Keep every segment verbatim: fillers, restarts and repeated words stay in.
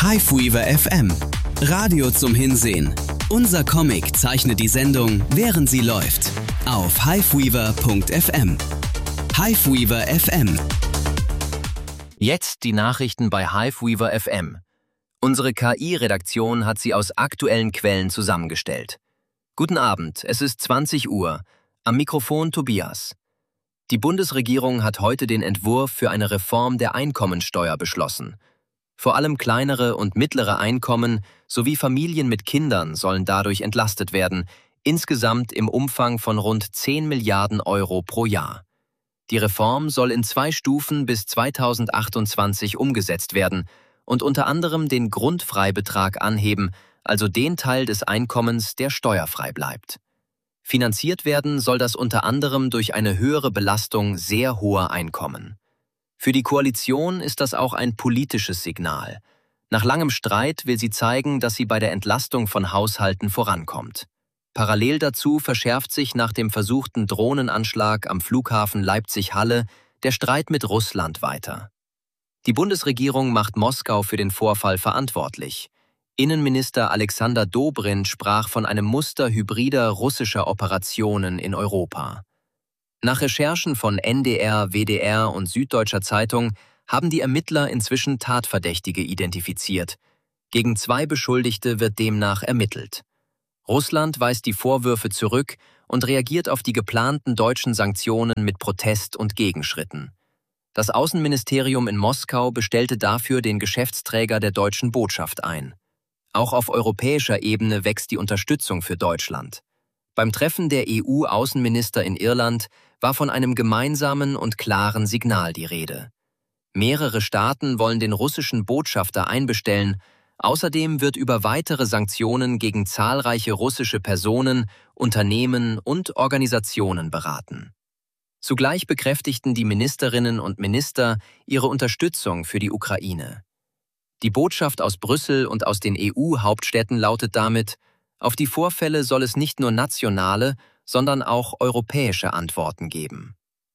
Highweaver F M. Radio zum Hinsehen. Unser Comic zeichnet die Sendung, während sie läuft. Auf highweaver punkt f m. Highweaver F M. Jetzt die Nachrichten bei Highweaver F M. Unsere K I-Redaktion hat sie aus aktuellen Quellen zusammengestellt. Guten Abend, es ist zwanzig Uhr. Am Mikrofon Tobias. Die Bundesregierung hat heute den Entwurf für eine Reform der Einkommensteuer beschlossen. Vor allem kleinere und mittlere Einkommen sowie Familien mit Kindern sollen dadurch entlastet werden, insgesamt im Umfang von rund zehn Milliarden Euro pro Jahr. Die Reform soll in zwei Stufen bis zweitausendachtundzwanzig umgesetzt werden und unter anderem den Grundfreibetrag anheben, also den Teil des Einkommens, der steuerfrei bleibt. Finanziert werden soll das unter anderem durch eine höhere Belastung sehr hoher Einkommen. Für die Koalition ist das auch ein politisches Signal. Nach langem Streit will sie zeigen, dass sie bei der Entlastung von Haushalten vorankommt. Parallel dazu verschärft sich nach dem versuchten Drohnenanschlag am Flughafen Leipzig-Halle der Streit mit Russland weiter. Die Bundesregierung macht Moskau für den Vorfall verantwortlich. Innenminister Alexander Dobrindt sprach von einem Muster hybrider russischer Operationen in Europa. Nach Recherchen von N D R, W D R und Süddeutscher Zeitung haben die Ermittler inzwischen Tatverdächtige identifiziert. Gegen zwei Beschuldigte wird demnach ermittelt. Russland weist die Vorwürfe zurück und reagiert auf die geplanten deutschen Sanktionen mit Protest und Gegenschritten. Das Außenministerium in Moskau bestellte dafür den Geschäftsträger der deutschen Botschaft ein. Auch auf europäischer Ebene wächst die Unterstützung für Deutschland. Beim Treffen der E U-Außenminister in Irland war von einem gemeinsamen und klaren Signal die Rede. Mehrere Staaten wollen den russischen Botschafter einbestellen. Außerdem wird über weitere Sanktionen gegen zahlreiche russische Personen, Unternehmen und Organisationen beraten. Zugleich bekräftigten die Ministerinnen und Minister ihre Unterstützung für die Ukraine. Die Botschaft aus Brüssel und aus den E U-Hauptstädten lautet damit: Auf die Vorfälle soll es nicht nur nationale, sondern auch europäische Antworten geben.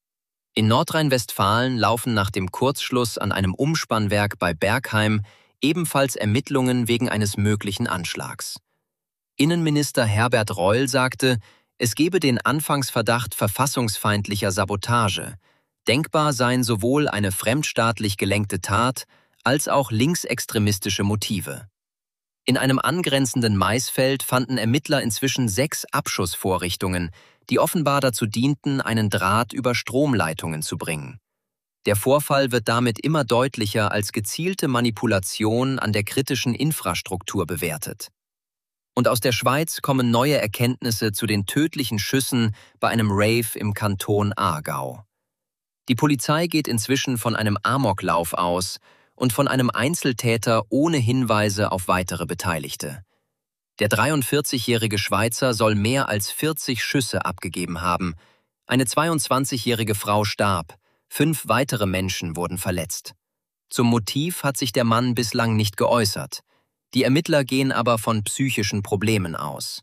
In Nordrhein-Westfalen laufen nach dem Kurzschluss an einem Umspannwerk bei Bergheim ebenfalls Ermittlungen wegen eines möglichen Anschlags. Innenminister Herbert Reul sagte, es gebe den Anfangsverdacht verfassungsfeindlicher Sabotage. Denkbar seien sowohl eine fremdstaatlich gelenkte Tat als auch linksextremistische Motive. In einem angrenzenden Maisfeld fanden Ermittler inzwischen sechs Abschussvorrichtungen, die offenbar dazu dienten, einen Draht über Stromleitungen zu bringen. Der Vorfall wird damit immer deutlicher als gezielte Manipulation an der kritischen Infrastruktur bewertet. Und aus der Schweiz kommen neue Erkenntnisse zu den tödlichen Schüssen bei einem Rave im Kanton Aargau. Die Polizei geht inzwischen von einem Amoklauf aus und von einem Einzeltäter ohne Hinweise auf weitere Beteiligte. Der dreiundvierzigjährige Schweizer soll mehr als vierzig Schüsse abgegeben haben. Eine zweiundzwanzigjährige Frau starb, fünf weitere Menschen wurden verletzt. Zum Motiv hat sich der Mann bislang nicht geäußert. Die Ermittler gehen aber von psychischen Problemen aus.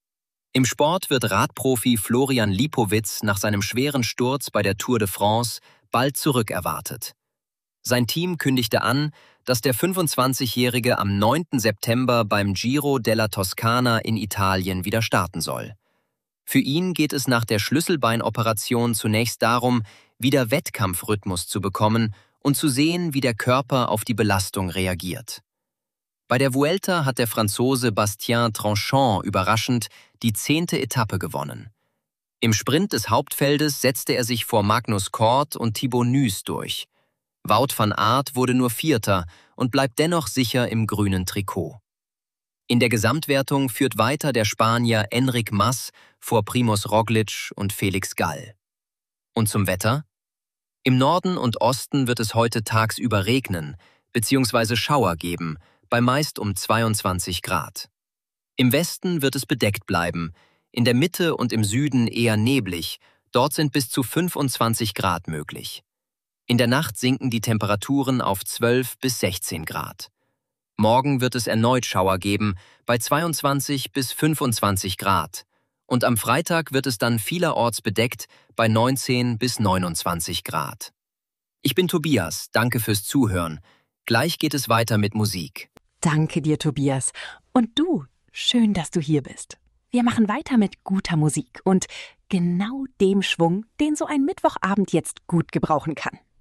Im Sport wird Radprofi Florian Lipowitz nach seinem schweren Sturz bei der Tour de France bald zurückerwartet. Sein Team kündigte an, dass der fünfundzwanzigjährige am neunten September beim Giro della Toscana in Italien wieder starten soll. Für ihn geht es nach der Schlüsselbeinoperation zunächst darum, wieder Wettkampfrhythmus zu bekommen und zu sehen, wie der Körper auf die Belastung reagiert. Bei der Vuelta hat der Franzose Bastien Tranchant überraschend die zehnte Etappe gewonnen. Im Sprint des Hauptfeldes setzte er sich vor Magnus Cort und Thibaut Nys durch. Wout van Aert wurde nur Vierter und bleibt dennoch sicher im grünen Trikot. In der Gesamtwertung führt weiter der Spanier Enric Mas vor Primož Roglič und Felix Gall. Und zum Wetter? Im Norden und Osten wird es heute tagsüber regnen bzw. Schauer geben, bei meist um zweiundzwanzig Grad. Im Westen wird es bedeckt bleiben, in der Mitte und im Süden eher neblig, dort sind bis zu fünfundzwanzig Grad möglich. In der Nacht sinken die Temperaturen auf zwölf bis sechzehn Grad. Morgen wird es erneut Schauer geben, bei zweiundzwanzig bis fünfundzwanzig Grad. Und am Freitag wird es dann vielerorts bedeckt, bei neunzehn bis neunundzwanzig Grad. Ich bin Tobias, danke fürs Zuhören. Gleich geht es weiter mit Musik. Danke dir, Tobias. Und du, schön, dass du hier bist. Wir machen weiter mit guter Musik und genau dem Schwung, den so ein Mittwochabend jetzt gut gebrauchen kann.